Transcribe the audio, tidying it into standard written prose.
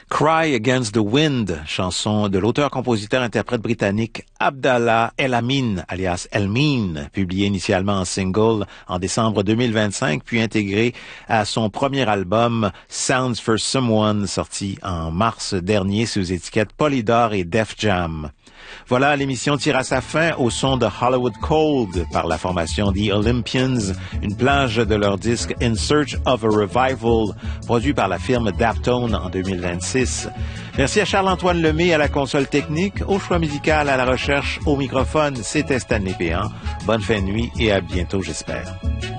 Cry Against the Wind, chanson de l'auteur-compositeur-interprète britannique Abdallah El-Amin, alias Elmin, publié initialement en single en décembre 2025, puis intégré à son premier album Sounds for Someone, sorti en mars dernier sous étiquette Polydor et Def Jam. Voilà, l'émission tire à sa fin au son de Hollywood Cold par la formation The Olympians, une plage de leur disque In Search of a Revival, produit par la firme Daptone en 2026. Merci à Charles-Antoine Lemay à la console technique, au choix musical, à la recherche, au microphone. C'était Stanley Péan. Bonne fin de nuit et à bientôt, j'espère.